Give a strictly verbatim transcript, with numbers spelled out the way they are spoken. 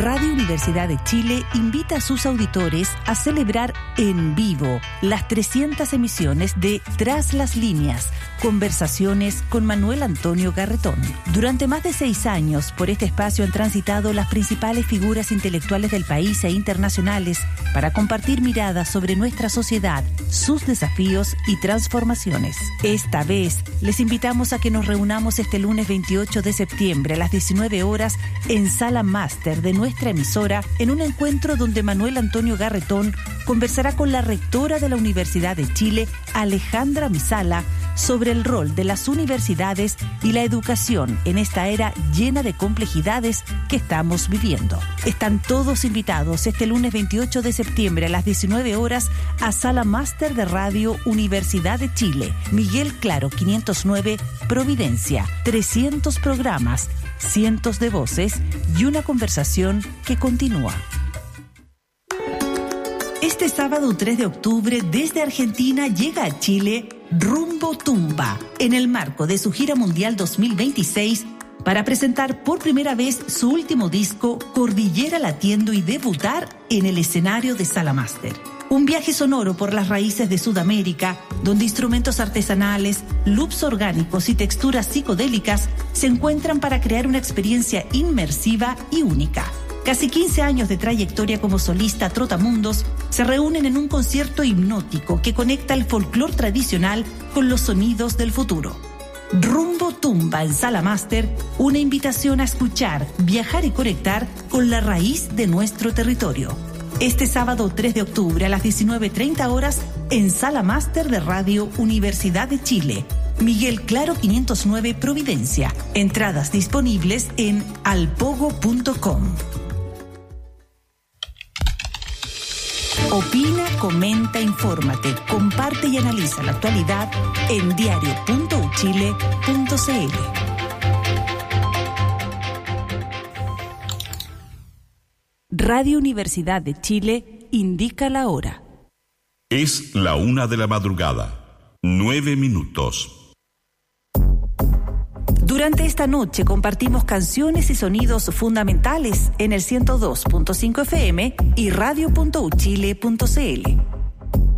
Radio Universidad de Chile invita a sus auditores a celebrar en vivo las trescientas emisiones de Tras las Líneas, conversaciones con Manuel Antonio Garretón. Durante más de seis años, por este espacio han transitado las principales figuras intelectuales del país e internacionales para compartir miradas sobre nuestra sociedad, sus desafíos y transformaciones. Esta vez, les invitamos a que nos reunamos este lunes veintiocho de septiembre a las diecinueve horas en Sala Máster de nuestra emisora, en un encuentro donde Manuel Antonio Garretón conversará con la rectora de la Universidad de Chile, Alejandra Misala, sobre el rol de las universidades y la educación en esta era llena de complejidades que estamos viviendo. Están todos invitados este lunes veintiocho de septiembre a las diecinueve horas a Sala Máster de Radio Universidad de Chile, Miguel Claro quinientos nueve, Providencia. trescientos programas, cientos de voces y una conversación que continúa. Este sábado tres de octubre, desde Argentina, llega a Chile Rumbo Tumba, en el marco de su gira mundial dos mil veintiséis, para presentar por primera vez su último disco, Cordillera Latiendo, y debutar en el escenario de Sala Máster. Un viaje sonoro por las raíces de Sudamérica, donde instrumentos artesanales, loops orgánicos y texturas psicodélicas se encuentran para crear una experiencia inmersiva y única. Casi quince años de trayectoria como solista Trotamundos se reúnen en un concierto hipnótico que conecta el folclore tradicional con los sonidos del futuro. Rumbo Tumba en Sala Máster, una invitación a escuchar, viajar y conectar con la raíz de nuestro territorio. Este sábado tres de octubre a las diecinueve treinta horas en Sala Máster de Radio Universidad de Chile, Miguel Claro quinientos nueve, Providencia. Entradas disponibles en alpogo punto com. Opina, comenta, infórmate, comparte y analiza la actualidad en diario punto u chile punto c l. Radio Universidad de Chile indica la hora. Es la una de la madrugada, nueve minutos. Durante esta noche compartimos canciones y sonidos fundamentales en el ciento dos punto cinco F M y radio punto u chile punto c l.